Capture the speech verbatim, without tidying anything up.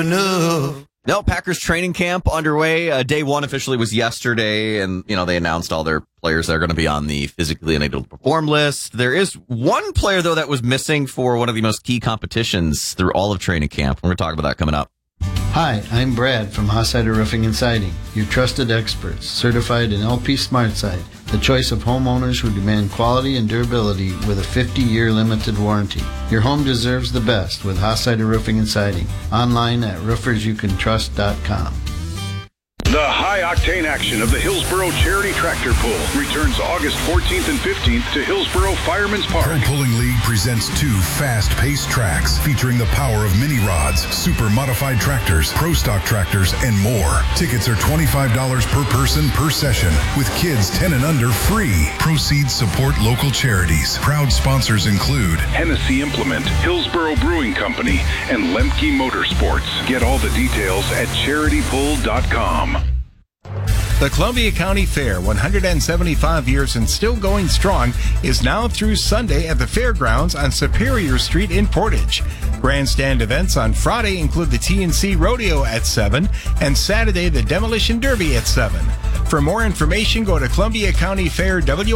enough. No, Packers training camp underway. Uh, day one officially was yesterday, and, you know, they announced all their players that are going to be on the physically unable to perform list. There is one player, though, that was missing for one of the most key competitions through all of training camp. We're going to talk about that coming up. Hi, I'm Brad from Hossider Roofing and Siding, your trusted experts, certified in L P SmartSide, the choice of homeowners who demand quality and durability with a fifty-year limited warranty. Your home deserves the best with Hossider Roofing and Siding. Online at roofers you can trust dot com. The high-octane action of the Hillsboro Charity Tractor Pull returns August fourteenth and fifteenth to Hillsboro Fireman's Park. Pro Pulling League presents two fast-paced tracks featuring the power of mini rods, super modified tractors, pro stock tractors, and more. Tickets are twenty-five dollars per person per session, with kids ten and under free. Proceeds support local charities. Proud sponsors include Hennessy Implement, Hillsboro Brewing Company, and Lemke Motorsports. Get all the details at charity pull dot com. The Columbia County Fair, one hundred seventy-five years and still going strong, is now through Sunday at the fairgrounds on Superior Street in Portage. Grandstand events on Friday include the T N C Rodeo at seven and Saturday the Demolition Derby at seven. For more information, go to Columbia County Fair W